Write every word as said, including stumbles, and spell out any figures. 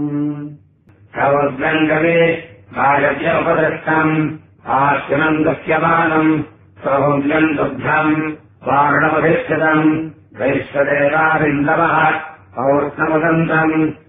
सौद्रङ्गवे भागव्योपदृष्टम् आश्रमम् दस्यमानम् सौद्रम् दुग्धम् वारणमधिष्ठितम् वैश्वदेवारिन्दवः पौष्णवदन्तम्